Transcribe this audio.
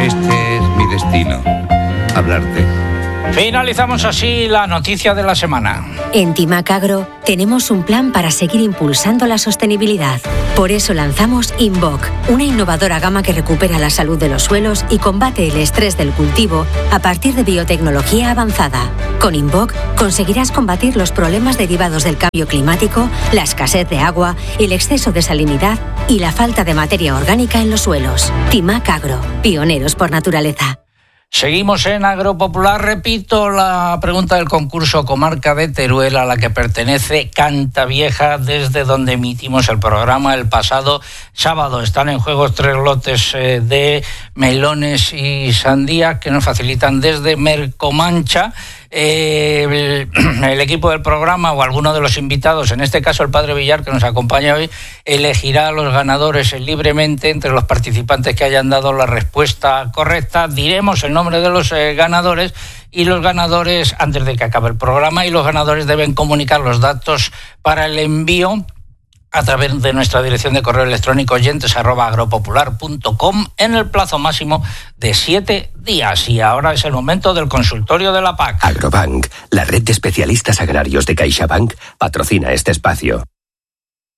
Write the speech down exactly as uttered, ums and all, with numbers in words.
Este es mi destino, hablarte. Finalizamos así la noticia de la semana. En Timac Agro tenemos un plan para seguir impulsando la sostenibilidad. Por eso lanzamos Invoc, una innovadora gama que recupera la salud de los suelos y combate el estrés del cultivo a partir de biotecnología avanzada. Con Invoc conseguirás combatir los problemas derivados del cambio climático, la escasez de agua, el exceso de salinidad y la falta de materia orgánica en los suelos. Timac Agro, pioneros por naturaleza. Seguimos en Agropopular. Repito la pregunta del concurso: comarca de Teruel, a la que pertenece Cantavieja, desde donde emitimos el programa el pasado sábado. Están en juego tres lotes eh, de melones y sandía que nos facilitan desde Mercomancha. Eh, el, el equipo del programa o alguno de los invitados, en este caso el padre Villar, que nos acompaña hoy, elegirá a los ganadores libremente entre los participantes que hayan dado la respuesta correcta. Diremos el nombre de los eh, ganadores y los ganadores antes de que acabe el programa, y los ganadores deben comunicar los datos para el envío a través de nuestra dirección de correo electrónico oyentes arroba agropopular punto com en el plazo máximo de siete días. Y ahora es el momento del consultorio de la P A C. Agrobank, la red de especialistas agrarios de CaixaBank, patrocina este espacio.